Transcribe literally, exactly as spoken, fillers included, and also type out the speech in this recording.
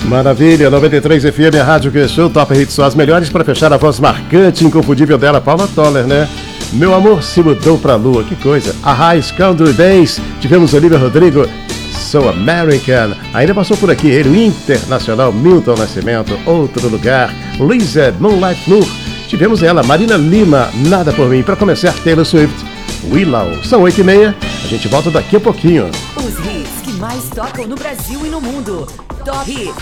Maravilha, noventa e três F M, a rádio que show, Top Hits, só as melhores para fechar a voz marcante e inconfundível dela, Paula Toller, né? Meu amor se mudou pra lua, que coisa. A High Country Days, tivemos Olivia Rodrigo, So American. Ainda passou por aqui ele, o internacional Milton Nascimento, Outro Lugar, Lizard, Moonlight Blue. Tivemos ela, Marina Lima, Nada Por Mim. Para começar, Taylor Swift, Willow. São oito e meia, a gente volta daqui a pouquinho. Os hits que mais tocam no Brasil e no mundo. Top Hits